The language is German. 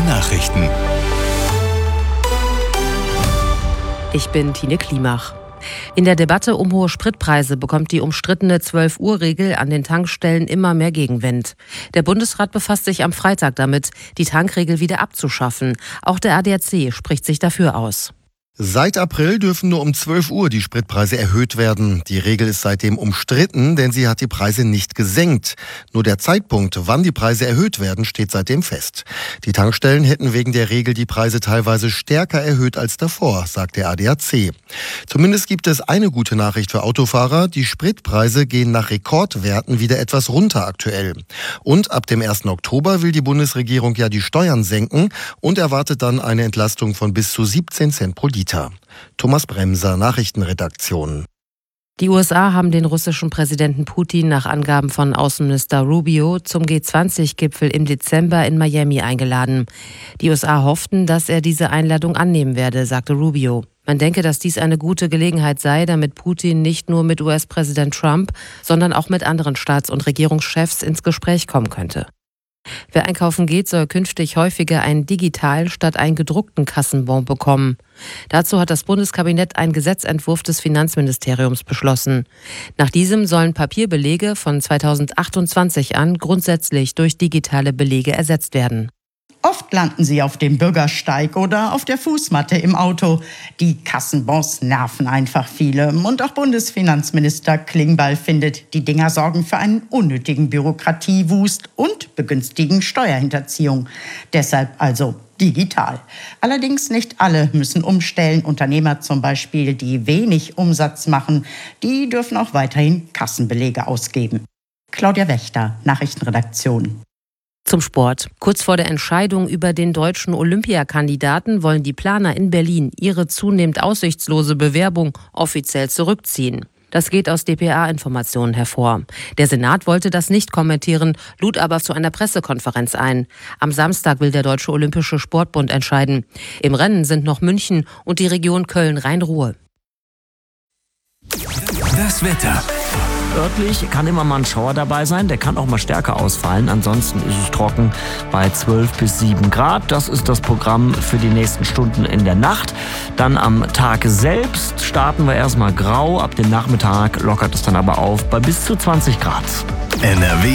Nachrichten. Ich bin Tine Klimach. In der Debatte um hohe Spritpreise bekommt die umstrittene 12-Uhr-Regel an den Tankstellen immer mehr Gegenwind. Der Bundesrat befasst sich am Freitag damit, die Tankregel wieder abzuschaffen. Auch der ADAC spricht sich dafür aus. Seit April dürfen nur um 12 Uhr die Spritpreise erhöht werden. Die Regel ist seitdem umstritten, denn sie hat die Preise nicht gesenkt. Nur der Zeitpunkt, wann die Preise erhöht werden, steht seitdem fest. Die Tankstellen hätten wegen der Regel die Preise teilweise stärker erhöht als davor, sagt der ADAC. Zumindest gibt es eine gute Nachricht für Autofahrer. Die Spritpreise gehen nach Rekordwerten wieder etwas runter aktuell. Und ab dem 1. Oktober will die Bundesregierung ja die Steuern senken und erwartet dann eine Entlastung von bis zu 17 Cent pro Liter. Thomas Bremser, Nachrichtenredaktion. Die USA haben den russischen Präsidenten Putin nach Angaben von Außenminister Rubio zum G20-Gipfel im Dezember in Miami eingeladen. Die USA hofften, dass er diese Einladung annehmen werde, sagte Rubio. Man denke, dass dies eine gute Gelegenheit sei, damit Putin nicht nur mit US-Präsident Trump, sondern auch mit anderen Staats- und Regierungschefs ins Gespräch kommen könnte. Wer einkaufen geht, soll künftig häufiger einen digitalen statt einen gedruckten Kassenbon bekommen. Dazu hat das Bundeskabinett einen Gesetzentwurf des Finanzministeriums beschlossen. Nach diesem sollen Papierbelege von 2028 an grundsätzlich durch digitale Belege ersetzt werden. Oft landen sie auf dem Bürgersteig oder auf der Fußmatte im Auto. Die Kassenbons nerven einfach viele. Und auch Bundesfinanzminister Klingbeil findet, die Dinger sorgen für einen unnötigen Bürokratiewust und begünstigen Steuerhinterziehung. Deshalb also digital. Allerdings nicht alle müssen umstellen. Unternehmer zum Beispiel, die wenig Umsatz machen, die dürfen auch weiterhin Kassenbelege ausgeben. Claudia Wächter, Nachrichtenredaktion. Zum Sport. Kurz vor der Entscheidung über den deutschen Olympiakandidaten wollen die Planer in Berlin ihre zunehmend aussichtslose Bewerbung offiziell zurückziehen. Das geht aus dpa-Informationen hervor. Der Senat wollte das nicht kommentieren, lud aber zu einer Pressekonferenz ein. Am Samstag will der Deutsche Olympische Sportbund entscheiden. Im Rennen sind noch München und die Region Köln-Rhein-Ruhr. Das Wetter. Örtlich kann immer mal ein Schauer dabei sein, der kann auch mal stärker ausfallen. Ansonsten ist es trocken bei 12 bis 7 Grad. Das ist das Programm für die nächsten Stunden in der Nacht. Dann am Tag selbst starten wir erstmal grau. Ab dem Nachmittag lockert es dann aber auf bei bis zu 20 Grad. NRW